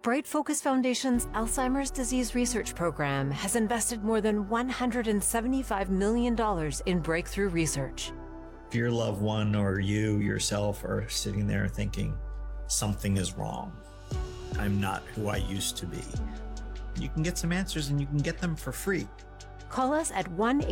Bright Focus Foundation's Alzheimer's Disease Research Program has invested more than $175 million in breakthrough research. If your loved one or you yourself are sitting there thinking, something is wrong, I'm not who I used to be, you can get some answers and you can get them for free. Call us at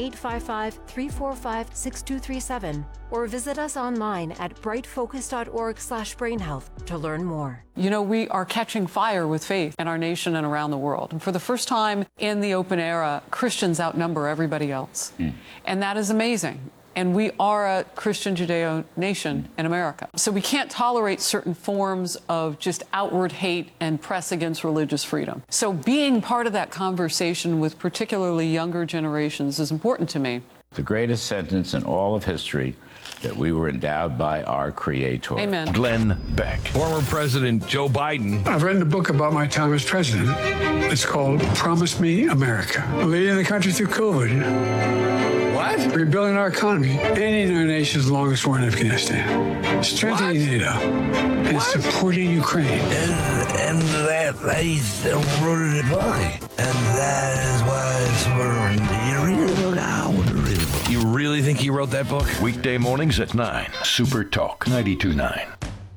1-855-345-6237 or visit us online at brightfocus.org/brainhealth to learn more. You know, we are catching fire with faith in our nation and around the world. And for the first time in the open era, Christians outnumber everybody else. And that is amazing. And we are a Christian Judeo nation in America. So we can't tolerate certain forms of just outward hate and press against religious freedom. So being part of that conversation with particularly younger generations is important to me. The greatest sentence in all of history, that we were endowed by our Creator. Amen. Glenn Beck. Former President Joe Biden. I've written a book about my time as president. It's called Promise Me America. Leading the country through COVID. What? Rebuilding our economy, ending our nation's longest war in Afghanistan, strengthening NATO, and supporting Ukraine. And that he's wrote it book. And that is why it's written. You read the book out. You really think he wrote that book? Weekday mornings at 9. Super Talk 92.9.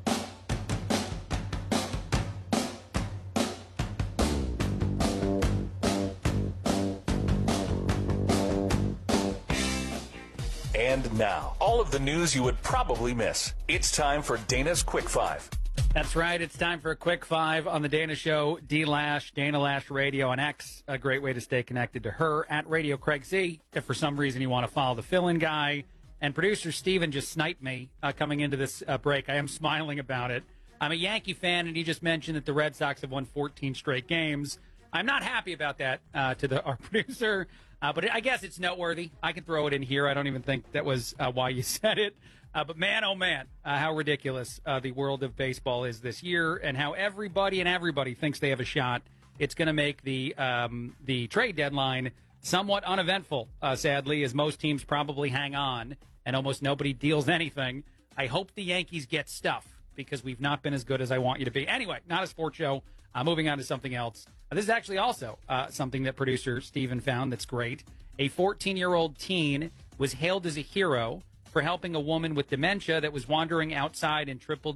And now, all of the news you would probably miss. It's time for Dana's Quick Five. That's right. It's time for a Quick Five on the Dana Show. D-Lash, Dana Lash Radio on X. A great way to stay connected to her at Radio Craig Z. If for some reason you want to follow the fill-in guy. And producer Steven just sniped me coming into this break. I am smiling about it. I'm a Yankee fan, and he just mentioned that the Red Sox have won 14 straight games. I'm not happy about that to our producer. But I guess it's noteworthy. I can throw it in here. I don't even think that was why you said it. But man, oh man, how ridiculous the world of baseball is this year, and how everybody thinks they have a shot. It's going to make the trade deadline somewhat uneventful, sadly, as most teams probably hang on, and almost nobody deals anything. I hope the Yankees get stuff, because we've not been as good as I want you to be. Anyway, not a sports show. Moving on to something else. This is actually also something that producer Steven found that's great. A 14-year-old teen was hailed as a hero for helping a woman with dementia that was wandering outside in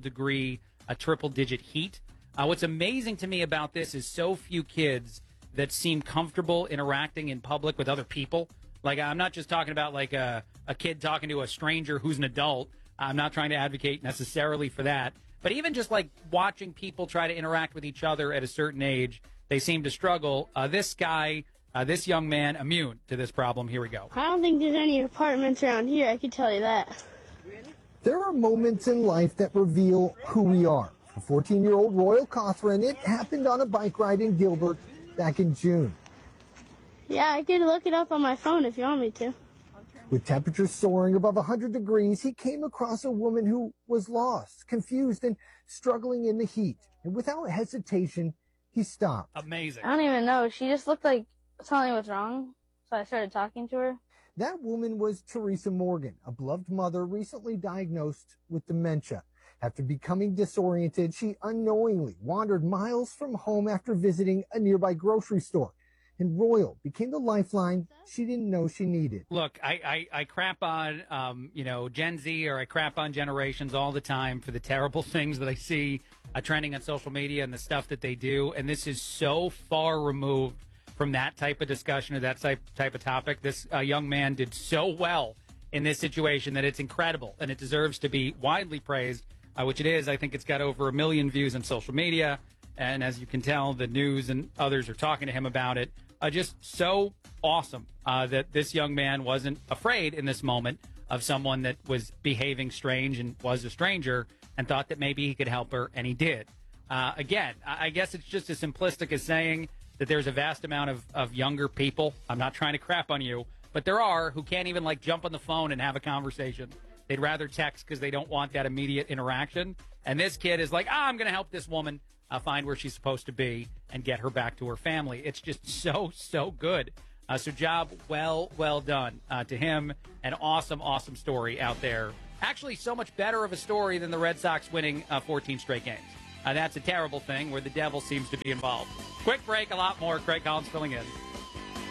triple-digit heat. What's amazing to me about this is so few kids that seem comfortable interacting in public with other people. Like, I'm not just talking about like a kid talking to a stranger who's an adult. I'm not trying to advocate necessarily for that. But even just like watching people try to interact with each other at a certain age, they seem to struggle. This young man, immune to this problem. Here we go. I don't think there's any apartments around here, I can tell you that. There are moments in life that reveal who we are. For 14-year-old Royal Cothran, it happened on a bike ride in Gilbert back in June. Yeah, I could look it up on my phone if you want me to. With temperatures soaring above 100 degrees, he came across a woman who was lost, confused, and struggling in the heat. And without hesitation, he stopped. Amazing. I don't even know. She just looked like something was wrong, so I started talking to her. That woman was Teresa Morgan, a beloved mother recently diagnosed with dementia. After becoming disoriented, she unknowingly wandered miles from home after visiting a nearby grocery store. And Royal became the lifeline she didn't know she needed. Look, I crap on, Gen Z, or I crap on generations all the time for the terrible things that I see trending on social media and the stuff that they do. And this is so far removed from that type of discussion or that type of topic. This young man did so well in this situation that it's incredible, and it deserves to be widely praised, which it is. I think it's got over 1 million views on social media. And as you can tell, the news and others are talking to him about it. Just so awesome that this young man wasn't afraid in this moment of someone that was behaving strange and was a stranger, and thought that maybe he could help her, and he did. Again, I guess it's just as simplistic as saying that there's a vast amount of younger people. I'm not trying to crap on you, but there are who can't even like jump on the phone and have a conversation. They'd rather text because they don't want that immediate interaction. And this kid is like, I'm going to help this woman find where she's supposed to be and get her back to her family. It's just so good. So job well done to him. An awesome story out there. Actually, so much better of a story than the Red Sox winning 14 straight games. That's a terrible thing where the devil seems to be involved. Quick break, a lot more. Craig Collins filling in.